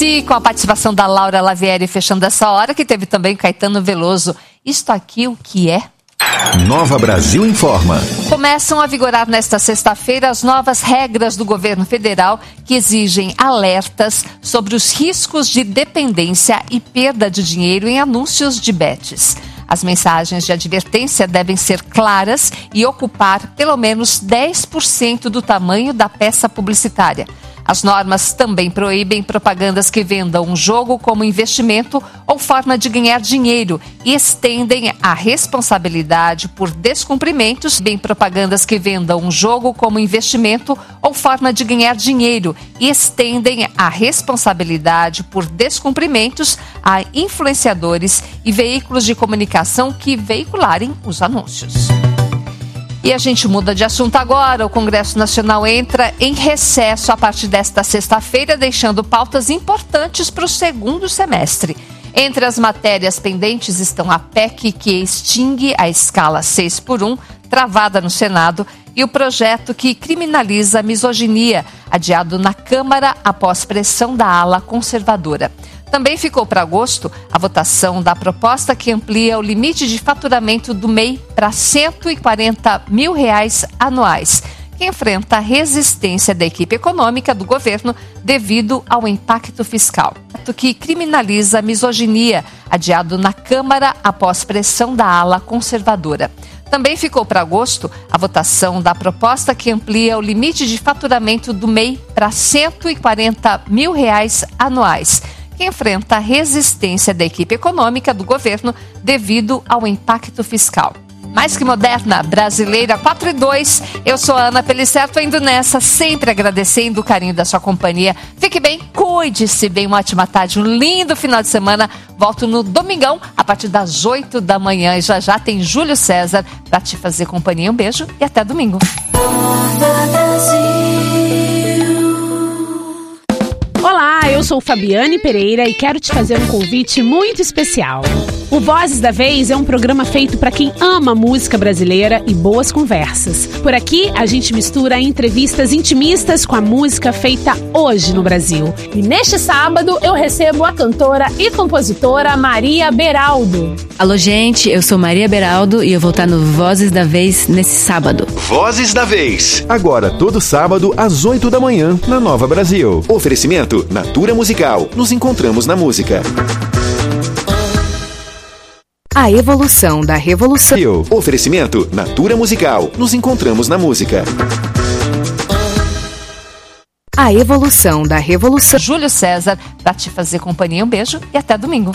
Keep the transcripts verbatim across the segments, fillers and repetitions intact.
E com a participação da Laura Lavieri fechando essa hora, que teve também Caetano Veloso. Isto aqui o que é? Nova Brasil Informa. Começam a vigorar nesta sexta-feira as novas regras do governo federal que exigem alertas sobre os riscos de dependência e perda de dinheiro em anúncios de bets. As mensagens de advertência devem ser claras e ocupar pelo menos dez por cento do tamanho da peça publicitária. As normas também proíbem propagandas que vendam um jogo como investimento ou forma de ganhar dinheiro e estendem a responsabilidade por descumprimentos, bem propagandas que vendam um jogo como investimento ou forma de ganhar dinheiro e estendem a responsabilidade por descumprimentos a influenciadores e veículos de comunicação que veicularem os anúncios. E a gente muda de assunto agora. O Congresso Nacional entra em recesso a partir desta sexta-feira, deixando pautas importantes para o segundo semestre. Entre as matérias pendentes estão a P E C que extingue a escala seis por um, travada no Senado, e o projeto que criminaliza a misoginia, adiado na Câmara após pressão da ala conservadora. Também ficou para agosto a votação da proposta que amplia o limite de faturamento do M E I para cento e quarenta mil reais anuais, que enfrenta a resistência da equipe econômica do governo devido ao impacto fiscal. Que criminaliza a misoginia, adiado na Câmara após pressão da ala conservadora. Também ficou para agosto a votação da proposta que amplia o limite de faturamento do M E I para cento e quarenta mil reais anuais, que enfrenta a resistência da equipe econômica do governo devido ao impacto fiscal. Mais que moderna, brasileira quatro e dois, eu sou a Ana Pelicerto, indo nessa, sempre agradecendo o carinho da sua companhia. Fique bem, cuide-se bem, uma ótima tarde, um lindo final de semana. Volto no domingão, a partir das oito da manhã, e já já tem Júlio César para te fazer companhia. Um beijo e até domingo. Olá, eu sou Fabiane Pereira e quero te fazer um convite muito especial. O Vozes da Vez é um programa feito para quem ama música brasileira e boas conversas. Por aqui, a gente mistura entrevistas intimistas com a música feita hoje no Brasil. E neste sábado, eu recebo a cantora e compositora Maria Beraldo. Alô, gente, eu sou Maria Beraldo e eu vou estar no Vozes da Vez nesse sábado. Vozes da Vez. Agora, todo sábado, às oito da manhã, na Nova Brasil. Oferecimento Natura Musical. Nos encontramos na música. A evolução da revolução. Oferecimento Natura Musical. Nos encontramos na música. A evolução da revolução. Júlio César para te fazer companhia. Um beijo e até domingo.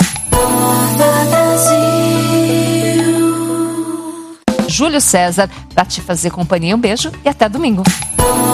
Júlio César para te fazer companhia. Um beijo e até domingo.